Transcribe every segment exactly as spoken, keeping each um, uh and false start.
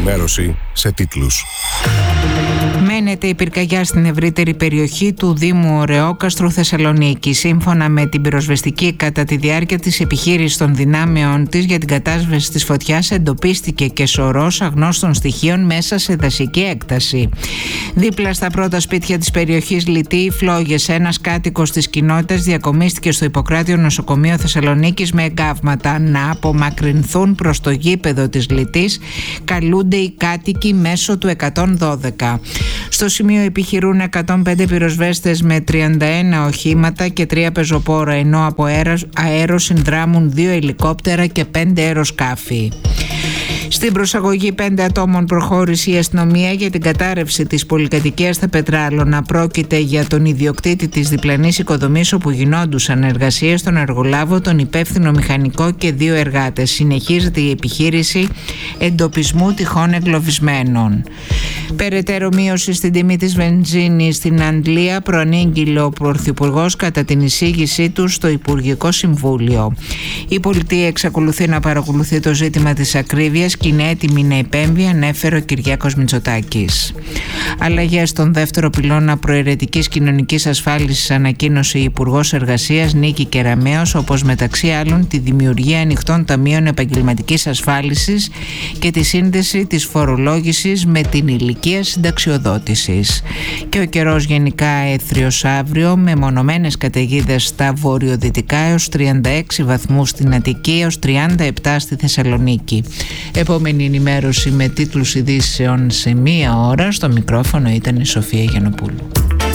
ενημέρωση σε τίτλους. Μένεται η πυρκαγιά στην ευρύτερη περιοχή του Δήμου Ωρεόκαστρου Θεσσαλονίκη. Σύμφωνα με την πυροσβεστική, κατά τη διάρκεια της επιχείρησης των δυνάμεών της για την κατάσβεση της φωτιάς, εντοπίστηκε και σωρός αγνώστων στοιχείων μέσα σε δασική έκταση. Δίπλα στα πρώτα σπίτια της περιοχής Λυτή Φλόγες, ένας κάτοικος της κοινότητας διακομίστηκε στο Ιπποκράτειο Νοσοκομείο Θεσσαλονίκης με εγκάβματα. Να απομακρυνθούν προς το γήπεδο της Λυτής καλούνται οι κάτοικοι μέσω του εκατόν δώδεκα. Στο σημείο επιχειρούν εκατόν πέντε πυροσβέστες με τριάντα ένα οχήματα και τρία πεζοπόρα, ενώ από αέρο συνδράμουν δύο ελικόπτερα και πέντε αεροσκάφη. Στην προσαγωγή πέντε ατόμων προχώρησε η αστυνομία για την κατάρρευση της πολυκατοικίας στα Πετράλωνα. Πρόκειται για τον ιδιοκτήτη της διπλανής οικοδομής όπου γινόντουσαν εργασίες, τον εργολάβο, τον υπεύθυνο μηχανικό και δύο εργάτες. Συνεχίζεται η επιχείρηση εντοπισμού τυχών εγκλωβισμένων. Περαιτέρω μείωση στην τιμή της βενζίνης στην Αντλία προανήγγειλε ο Πρωθυπουργός κατά την εισήγησή του στο Υπουργικό Συμβούλιο. Η πολιτεία εξακολουθεί να παρακολουθεί το ζήτημα της ακρίβειας και είναι έτοιμη να επέμβει, ανέφερε ο Κυριάκος Μητσοτάκης. Αλλαγές στον δεύτερο πυλώνα προαιρετικής κοινωνικής ασφάλισης ανακοίνωσε η Υπουργός Εργασίας Νίκη Κεραμέως, όπως μεταξύ άλλων τη δημιουργία ανοιχτών ταμείων επαγγελματικής ασφάλισης και τη σύνδεση της φορολόγησης με την ηλικία συνταξιοδότησης. Και ο καιρός γενικά έθριος αύριο, με μονομένες καταιγίδες στα βορειοδυτικά έως τριάντα έξι βαθμούς στην Αττική έως τριάντα επτά στη Θεσσαλονίκη. Επόμενη ενημέρωση με τίτλους ειδήσεων σε μία ώρα. Στο μικρόφωνο ήταν η Σοφία Γιαννοπούλου.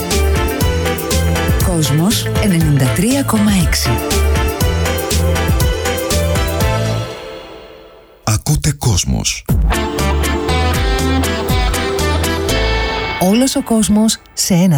Κόσμος ενενήντα τρία κόμμα έξι. Ακούτε Κόσμος. Όλος ο κόσμος σε ένα